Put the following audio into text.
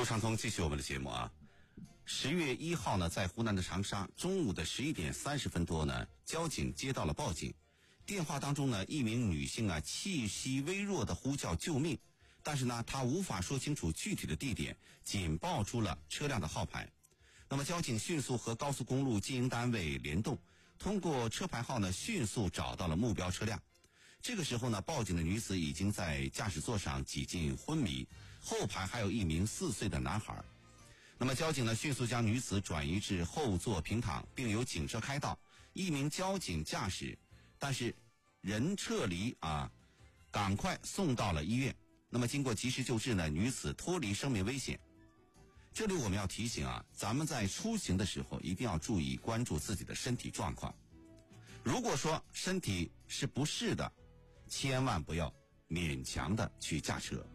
一路畅通，继续我们的节目啊。10月1号呢，在湖南的长沙，中午的11点30分多呢，交警接到了报警。电话当中呢，一名女性啊，气息微弱的呼叫救命，但是呢，她无法说清楚具体的地点，仅报出了车辆的号牌。那么，交警迅速和高速公路经营单位联动，通过车牌号呢，迅速找到了目标车辆。这个时候呢，报警的女子已经在驾驶座上几近昏迷，后排还有一名4岁的男孩。那么交警呢，迅速将女子转移至后座平躺，并由警车开道，一名交警驾驶，但是人撤离赶快送到了医院。那么经过及时救治呢，女子脱离生命危险。这里我们要提醒咱们在出行的时候一定要注意关注自己的身体状况。如果说身体是不适的，千万不要勉强的去驾车。